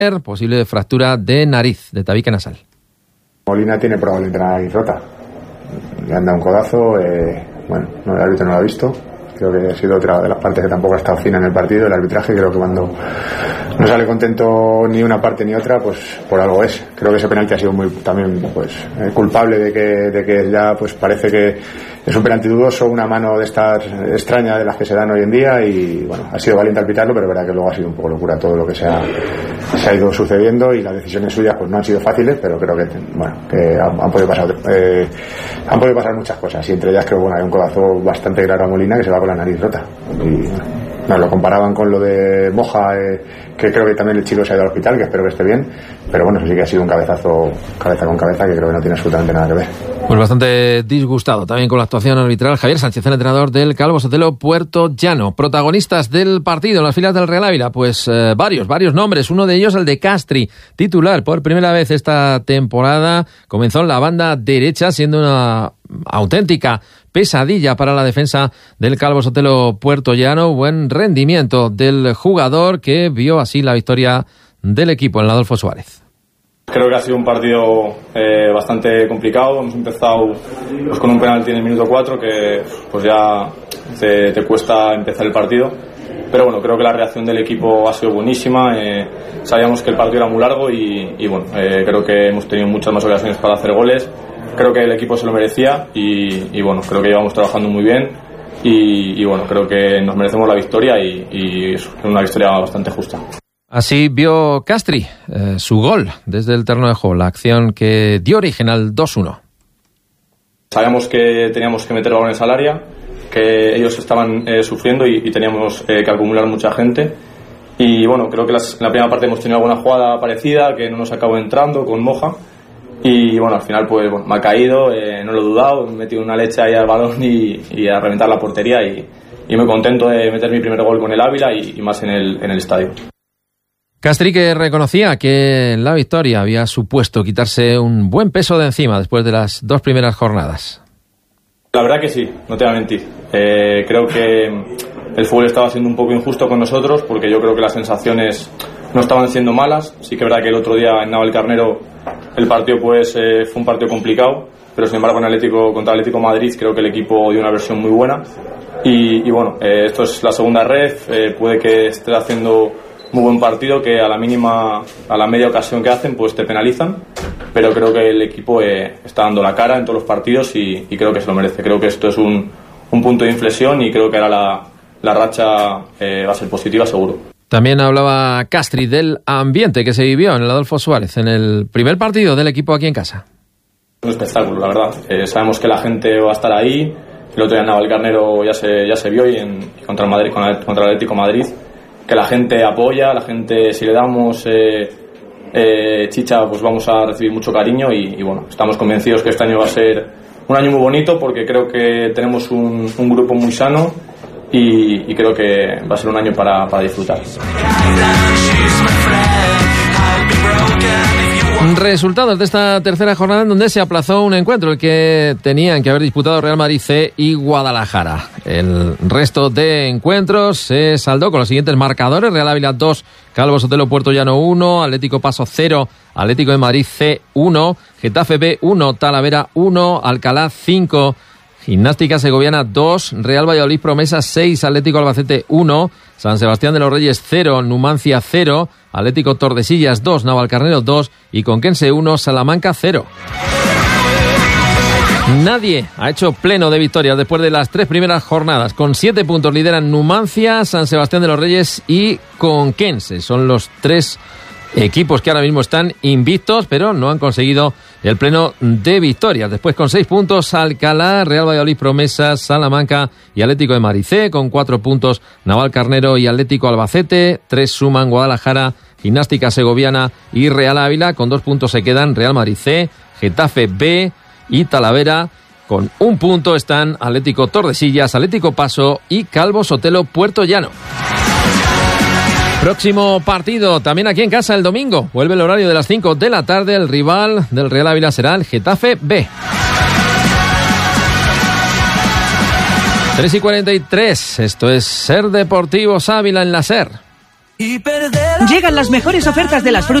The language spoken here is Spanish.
posible fractura de nariz, de tabique nasal. Molina tiene probablemente la nariz rota. Le han dado un codazo, bueno, el árbitro no lo ha visto. Creo que ha sido otra de las partes que tampoco ha estado fina en el partido. El arbitraje, creo que cuando no sale contento ni una parte ni otra, pues por algo es. Creo que ese penalti ha sido muy también culpable de que ya pues parece que es un penalti dudoso, una mano de estas extrañas de las que se dan hoy en día, y bueno, ha sido valiente al pitarlo, pero es verdad que luego ha sido un poco locura todo lo que se ha ido sucediendo, y las decisiones suyas pues no han sido fáciles, pero creo que bueno, que han podido pasar muchas cosas, y entre ellas creo que bueno, hay un codazo bastante claro a Molina, que se va con la nariz rota, y nos lo comparaban con lo de Moja, que creo que también el chico se ha ido al hospital, que espero que esté bien, pero bueno, eso sí que ha sido un cabezazo cabeza con cabeza, que creo que no tiene absolutamente nada que ver. Pues bastante disgustado también con la actuación arbitral Javier Sánchez, el entrenador del Calvo Sotelo Puertollano. Protagonistas del partido en las filas del Real Ávila, pues varios nombres, uno de ellos el de Castri, titular por primera vez esta temporada, comenzó en la banda derecha siendo una auténtica pesadilla para la defensa del Calvo Sotelo Puertollano. Buen rendimiento del jugador, que vio así la victoria del equipo en el Adolfo Suárez. Creo que ha sido un partido bastante complicado. Hemos empezado pues, con un penalti en el minuto 4 que pues ya te cuesta empezar el partido. Pero bueno, creo que la reacción del equipo ha sido buenísima. Sabíamos que el partido era muy largo y bueno, creo que hemos tenido muchas más ocasiones para hacer goles. Creo que el equipo se lo merecía y bueno, creo que llevamos trabajando muy bien y bueno, creo que nos merecemos la victoria y es una victoria bastante justa. Así vio Castri su gol desde el terreno de juego, la acción que dio origen al 2-1. Sabíamos que teníamos que meter balones al área, que ellos estaban sufriendo y teníamos que acumular mucha gente. Y bueno, creo que en la primera parte hemos tenido alguna jugada parecida que no nos acabó entrando con Moja. Y bueno, al final pues bueno, me ha caído, no lo he dudado, he metido una leche ahí al balón y a reventar la portería y muy contento de meter mi primer gol con el Ávila y más en el estadio. Castri, que reconocía que la victoria había supuesto quitarse un buen peso de encima después de las dos primeras jornadas. La verdad que sí, no te voy a mentir. Creo que el fútbol estaba siendo un poco injusto con nosotros, porque yo creo que las sensaciones no estaban siendo malas. Sí que es verdad que el otro día en Navalcarnero el partido pues fue un partido complicado, pero sin embargo contra Atlético Madrid creo que el equipo dio una versión muy buena. Y bueno, esto es la segunda red, puede que esté haciendo muy buen partido, que a la media ocasión que hacen pues te penalizan, pero creo que el equipo está dando la cara en todos los partidos y creo que se lo merece. Creo que esto es un punto de inflexión y creo que ahora la racha va a ser positiva seguro. También hablaba Castri del ambiente que se vivió en el Adolfo Suárez en el primer partido del equipo aquí en casa. Un espectáculo, la verdad. Sabemos que la gente va a estar ahí. El otro día en Navalcarnero ya se vio y contra el Madrid, contra el Atlético Madrid, que la gente apoya, la gente, si le damos chicha, pues vamos a recibir mucho cariño y bueno, estamos convencidos que este año va a ser un año muy bonito, porque creo que tenemos un grupo muy sano y creo que va a ser un año para disfrutar. Resultados de esta tercera jornada en donde se aplazó un encuentro, el que tenían que haber disputado Real Madrid C y Guadalajara. El resto de encuentros se saldó con los siguientes marcadores: Real Ávila 2, Calvo Sotelo Puertollano 1, Atlético Paso 0, Atlético de Madrid C 1, Getafe B 1, Talavera 1, Alcalá 5, Gimnástica Segoviana 2, Real Valladolid Promesa 6, Atlético Albacete 1, San Sebastián de los Reyes 0, Numancia 0, Atlético Tordesillas 2, Navalcarnero 2 y Conquense 1, Salamanca 0. Nadie ha hecho pleno de victorias después de las tres primeras jornadas. Con 7 puntos lideran Numancia, San Sebastián de los Reyes y Conquense. Son los tres equipos que ahora mismo están invictos, pero no han conseguido el pleno de victorias. Después, con 6 puntos, Alcalá, Real Valladolid Promesas, Salamanca y Atlético de Madrid C. Con 4 puntos, Navalcarnero y Atlético Albacete. 3 suman Guadalajara, Gimnástica Segoviana y Real Ávila. Con 2 puntos se quedan Real Madrid C, Getafe B y Talavera. Con 1 punto están Atlético Tordesillas, Atlético Paso y Calvo Sotelo Puertollano. Próximo partido, también aquí en casa el domingo. Vuelve el horario de las 5 de la tarde. El rival del Real Ávila será el Getafe B. 3:43. Esto es Ser Deportivos Ávila en la SER. Llegan las mejores ofertas de las frutas